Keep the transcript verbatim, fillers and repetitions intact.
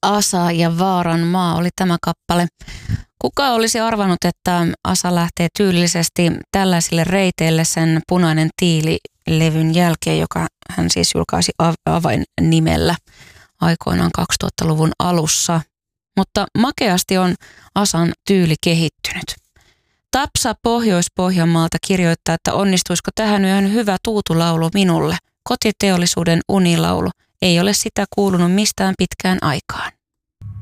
Asa ja Vaaran maa oli tämä kappale. Kuka olisi arvannut, että Asa lähtee tyylisesti tällaisille reiteille sen Punainen tiili-levyn jälkeen, joka hän siis julkaisi avainnimellä aikoinaan kaksituhattaluvun alussa. Mutta makeasti on Asan tyyli kehittynyt. Tapsa Pohjois-Pohjanmaalta kirjoittaa, että onnistuisiko tähän yhden hyvä tuutulaulu minulle. Kotiteollisuuden unilaulu. Ei ole sitä kuulunut mistään pitkään aikaan.